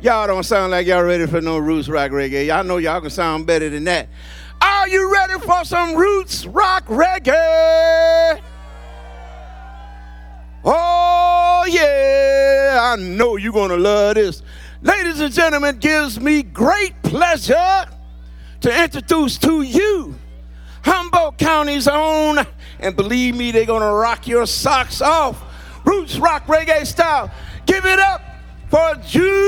Y'all don't sound like y'all ready for no roots rock reggae. Y'all know y'all can sound better than that. Are you ready for some roots rock reggae? Oh, yeah, I know you're going to love this. Ladies and gentlemen, it gives me great pleasure to introduce to you Humboldt County's own, and believe me, they're going to rock your socks off, roots rock reggae style. Give it up for Jude.